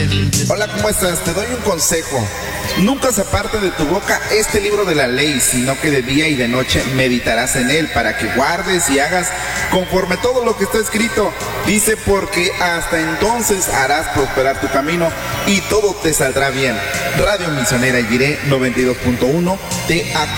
Hola, ¿cómo estás? Te doy un consejo. Nunca se aparte de tu boca este libro de la ley, sino que de día y de noche meditarás en él, para que guardes y hagas conforme todo lo que está escrito. Dice, porque hasta entonces harás prosperar tu camino y todo te saldrá bien. Radio Misionera Jiré 92.1 te